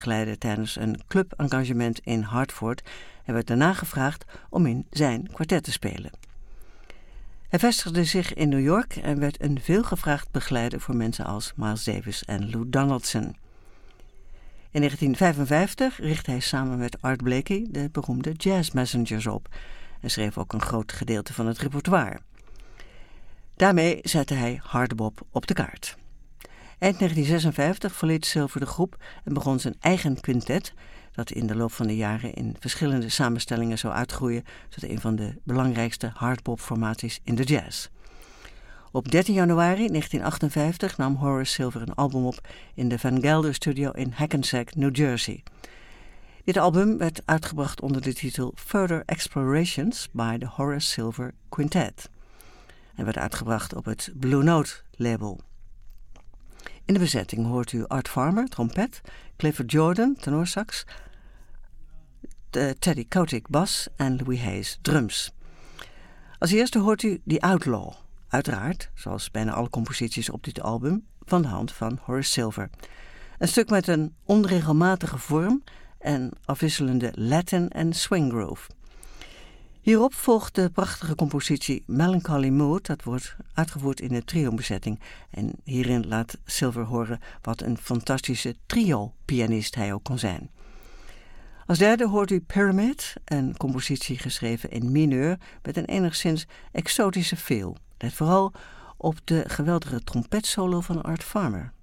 begeleiden tijdens een clubengagement in Hartford en werd daarna gevraagd om in zijn kwartet te spelen. Hij vestigde zich in New York en werd een veelgevraagd begeleider voor mensen als Miles Davis en Lou Donaldson. In 1955 richtte hij samen met Art Blakey de beroemde Jazz Messengers op en schreef ook een groot gedeelte van het repertoire. Daarmee zette hij hardbop op de kaart. Eind 1956 verliet Silver de groep en begon zijn eigen quintet, dat in de loop van de jaren in verschillende samenstellingen zou uitgroeien tot een van de belangrijkste hardbop-formaties in de jazz. Op 13 januari 1958 nam Horace Silver een album op in de Van Gelder Studio in Hackensack, New Jersey. Dit album werd uitgebracht onder de titel Further Explorations by the Horace Silver Quintet en werd uitgebracht op het Blue Note label. In de bezetting hoort u Art Farmer, trompet, Clifford Jordan, tenorsax, Teddy Kotick, bas en Louis Hayes, drums. Als eerste hoort u The Outlaw, uiteraard, zoals bijna alle composities op dit album, van de hand van Horace Silver. Een stuk met een onregelmatige vorm en afwisselende Latin en swing groove. Hierop volgt de prachtige compositie Melancholy Mood, dat wordt uitgevoerd in de trio-bezetting. En hierin laat Silver horen wat een fantastische trio-pianist hij ook kon zijn. Als derde hoort u Pyramid, een compositie geschreven in mineur met een enigszins exotische feel. Let vooral op de geweldige trompetsolo van Art Farmer.